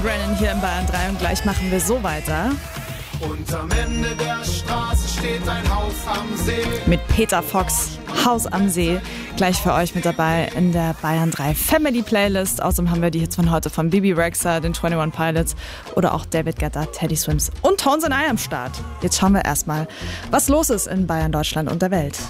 Brennan hier in Bayern 3 und gleich machen wir so weiter. Und am Ende der Straße steht ein Haus am See. Mit Peter Fox, Haus am See. Gleich für euch mit dabei in der Bayern 3 Family Playlist. Außerdem haben wir die Hits von heute von Bibi Rexha, den 21 Pilots oder auch David Guetta, Teddy Swims und Tones and I am Start. Jetzt schauen wir erstmal, was los ist in Bayern, Deutschland und der Welt.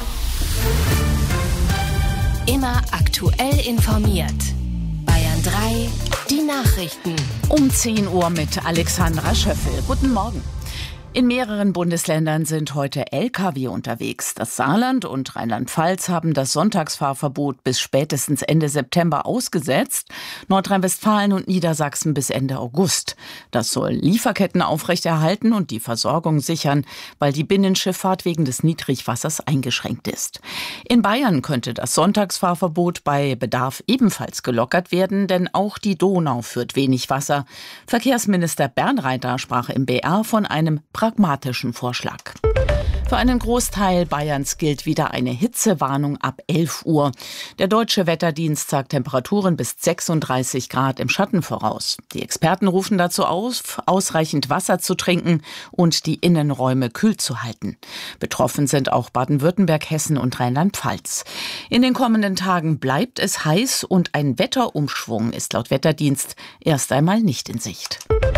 Immer aktuell informiert. Bayern 3, die Nachrichten. Um 10 Uhr mit Alexandra Schöffel. Guten Morgen. In mehreren Bundesländern sind heute Lkw unterwegs. Das Saarland und Rheinland-Pfalz haben das Sonntagsfahrverbot bis spätestens Ende September ausgesetzt. Nordrhein-Westfalen und Niedersachsen bis Ende August. Das soll Lieferketten aufrechterhalten und die Versorgung sichern, weil die Binnenschifffahrt wegen des Niedrigwassers eingeschränkt ist. In Bayern könnte das Sonntagsfahrverbot bei Bedarf ebenfalls gelockert werden, denn auch die Donau führt wenig Wasser. Verkehrsminister Bernreiter sprach im BR von einem pragmatischen Vorschlag. Für einen Großteil Bayerns gilt wieder eine Hitzewarnung ab 11 Uhr. Der Deutsche Wetterdienst sagt Temperaturen bis 36 Grad im Schatten voraus. Die Experten rufen dazu auf, ausreichend Wasser zu trinken und die Innenräume kühl zu halten. Betroffen sind auch Baden-Württemberg, Hessen und Rheinland-Pfalz. In den kommenden Tagen bleibt es heiß und ein Wetterumschwung ist laut Wetterdienst erst einmal nicht in Sicht.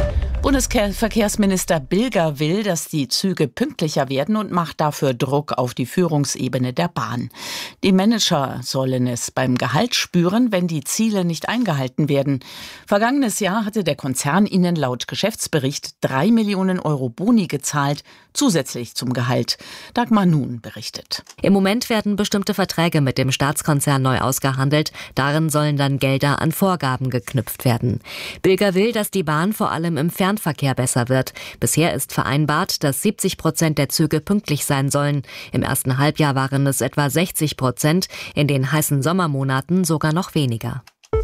Bundesverkehrsminister Bilger will, dass die Züge pünktlicher werden und macht dafür Druck auf die Führungsebene der Bahn. Die Manager sollen es beim Gehalt spüren, wenn die Ziele nicht eingehalten werden. Vergangenes Jahr hatte der Konzern ihnen laut Geschäftsbericht 3 Millionen Euro Boni gezahlt, zusätzlich zum Gehalt. Dagmar Nun berichtet. Im Moment werden bestimmte Verträge mit dem Staatskonzern neu ausgehandelt. Darin sollen dann Gelder an Vorgaben geknüpft werden. Bilger will, dass die Bahn vor allem im Fernverkehr besser wird. Bisher ist vereinbart, dass 70% der Züge pünktlich sein sollen. Im ersten Halbjahr waren es etwa 60%, in den heißen Sommermonaten sogar noch weniger.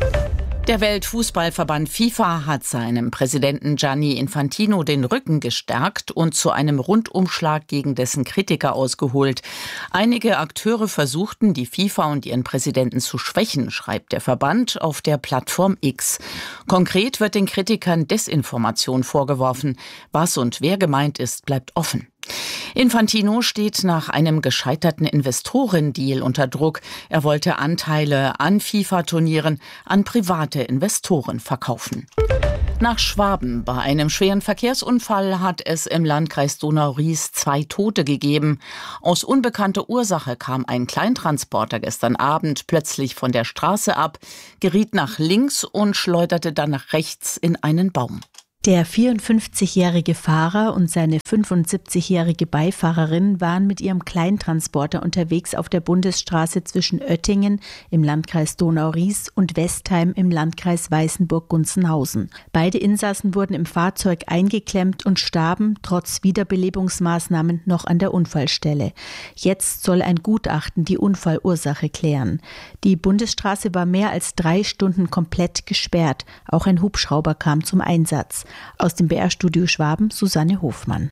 Der Weltfußballverband FIFA hat seinem Präsidenten Gianni Infantino den Rücken gestärkt und zu einem Rundumschlag gegen dessen Kritiker ausgeholt. Einige Akteure versuchten, die FIFA und ihren Präsidenten zu schwächen, schreibt der Verband auf der Plattform X. Konkret wird den Kritikern Desinformation vorgeworfen. Was und wer gemeint ist, bleibt offen. Infantino steht nach einem gescheiterten Investorendeal unter Druck. Er wollte Anteile an FIFA-Turnieren an private Investoren verkaufen. Nach Schwaben. Bei einem schweren Verkehrsunfall hat es im Landkreis Donau-Ries 2 Tote gegeben. Aus unbekannter Ursache kam ein Kleintransporter gestern Abend plötzlich von der Straße ab, geriet nach links und schleuderte dann nach rechts in einen Baum. Der 54-jährige Fahrer und seine 75-jährige Beifahrerin waren mit ihrem Kleintransporter unterwegs auf der Bundesstraße zwischen Oettingen im Landkreis Donau-Ries und Westheim im Landkreis Weißenburg-Gunzenhausen. Beide Insassen wurden im Fahrzeug eingeklemmt und starben trotz Wiederbelebungsmaßnahmen noch an der Unfallstelle. Jetzt soll ein Gutachten die Unfallursache klären. Die Bundesstraße war mehr als 3 Stunden komplett gesperrt. Auch ein Hubschrauber kam zum Einsatz. Aus dem BR-Studio Schwaben, Susanne Hofmann.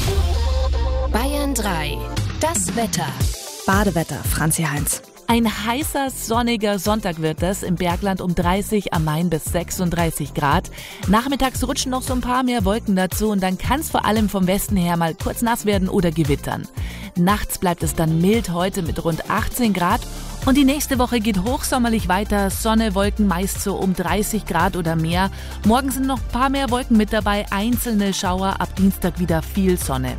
Bayern 3, das Wetter. Badewetter, Franzi Heinz. Ein heißer, sonniger Sonntag wird es. Im Bergland um 30, am Main bis 36 Grad. Nachmittags rutschen noch so ein paar mehr Wolken dazu und dann kann es vor allem vom Westen her mal kurz nass werden oder gewittern. Nachts bleibt es dann mild heute mit rund 18 Grad. Und die nächste Woche geht hochsommerlich weiter. Sonne, Wolken meist so um 30 Grad oder mehr. Morgen sind noch ein paar mehr Wolken mit dabei. Einzelne Schauer, ab Dienstag wieder viel Sonne.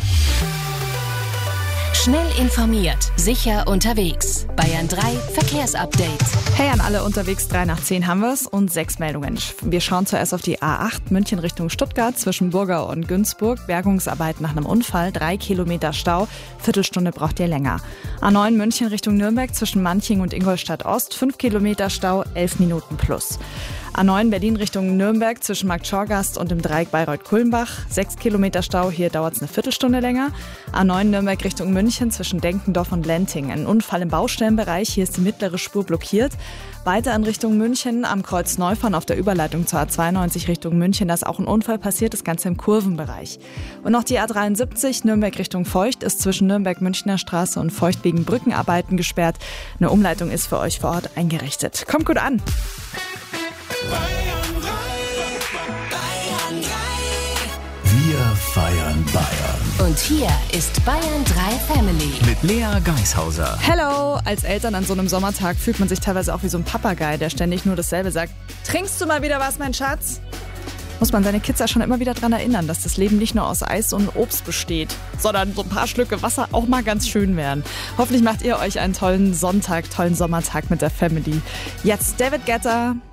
Schnell informiert, sicher unterwegs. Bayern 3 Verkehrsupdate. Hey an alle unterwegs, 3 nach 10 haben wir's und 6 Meldungen. Wir schauen zuerst auf die A8 München Richtung Stuttgart zwischen Burgau und Günzburg. Bergungsarbeit nach einem Unfall, 3 Kilometer Stau, Viertelstunde braucht ihr länger. A9 München Richtung Nürnberg zwischen Manching und Ingolstadt Ost, 5 Kilometer Stau, 11 Minuten plus. A9 Berlin Richtung Nürnberg zwischen Marktschorgast und dem Dreieck Bayreuth-Kulmbach. 6 Kilometer Stau, hier dauert es eine Viertelstunde länger. A9 Nürnberg Richtung München zwischen Denkendorf und Lenting. Ein Unfall im Baustellenbereich, hier ist die mittlere Spur blockiert. Weiter in Richtung München am Kreuz Neufahren auf der Überleitung zur A92 Richtung München. Da ist auch ein Unfall passiert, das Ganze im Kurvenbereich. Und noch die A73 Nürnberg Richtung Feucht ist zwischen Nürnberg-Münchner Straße und Feucht wegen Brückenarbeiten gesperrt. Eine Umleitung ist für euch vor Ort eingerichtet. Kommt gut an! Bayern 3, Und hier ist Bayern 3 Family. Mit Lea Geishauser. Hello! Als Eltern an so einem Sommertag fühlt man sich teilweise auch wie so ein Papagei, der ständig nur dasselbe sagt. Trinkst du mal wieder was, mein Schatz? Muss man seine Kids ja schon immer wieder daran erinnern, dass das Leben nicht nur aus Eis und Obst besteht, sondern so ein paar Schlücke Wasser auch mal ganz schön wären. Hoffentlich macht ihr euch einen tollen Sonntag, tollen Sommertag mit der Family. Jetzt David Guetta.